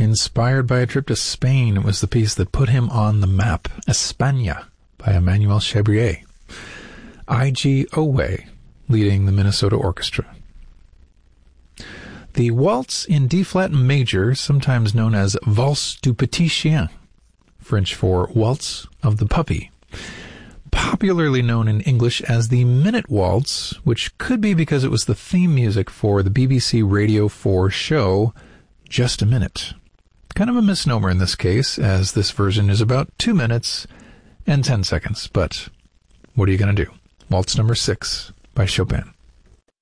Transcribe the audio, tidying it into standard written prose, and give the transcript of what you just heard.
Inspired by a trip to Spain, it was the piece that put him on the map. España by Emmanuel Chabrier. I.G. Owe leading the Minnesota Orchestra. The waltz in D-flat major, sometimes known as Valse du Petit Chien, French for Waltz of the Puppy, popularly known in English as the Minute Waltz, which could be because it was the theme music for the BBC Radio 4 show Just a Minute. Kind of a misnomer in this case, as this version is about 2 minutes and 10 seconds, but what are you going to do? Waltz number 6 by Chopin.